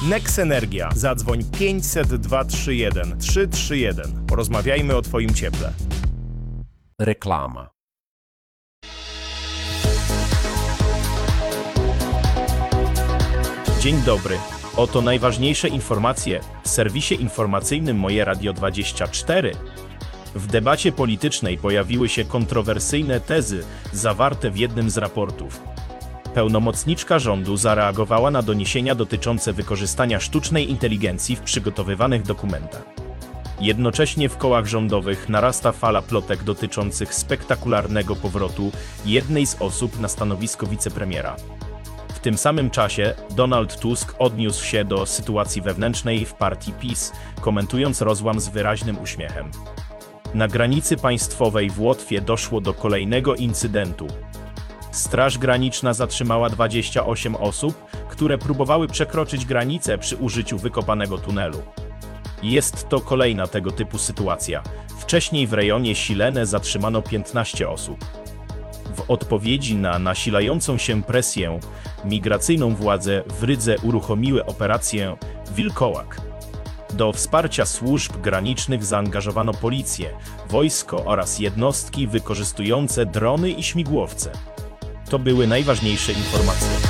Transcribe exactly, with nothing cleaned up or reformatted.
Nex Energia. Zadzwoń pięćset dwa trzy jeden trzy trzy jeden. Porozmawiajmy o Twoim cieple. Reklama. Dzień dobry. Oto najważniejsze informacje w serwisie informacyjnym Moje Radio dwadzieścia cztery. W debacie politycznej pojawiły się kontrowersyjne tezy zawarte w jednym z raportów. Pełnomocniczka rządu zareagowała na doniesienia dotyczące wykorzystania sztucznej inteligencji w przygotowywanych dokumentach. Jednocześnie w kołach rządowych narasta fala plotek dotyczących spektakularnego powrotu jednej z osób na stanowisko wicepremiera. W tym samym czasie Donald Tusk odniósł się do sytuacji wewnętrznej w partii PiS, komentując rozłam z wyraźnym uśmiechem. Na granicy państwowej w Łotwie doszło do kolejnego incydentu. Straż Graniczna zatrzymała dwadzieścia osiem osób, które próbowały przekroczyć granicę przy użyciu wykopanego tunelu. Jest to kolejna tego typu sytuacja. Wcześniej w rejonie Silene zatrzymano piętnaście osób. W odpowiedzi na nasilającą się presję migracyjną władze w Rydze uruchomiły operację Wilkołak. Do wsparcia służb granicznych zaangażowano policję, wojsko oraz jednostki wykorzystujące drony i śmigłowce. To były najważniejsze informacje.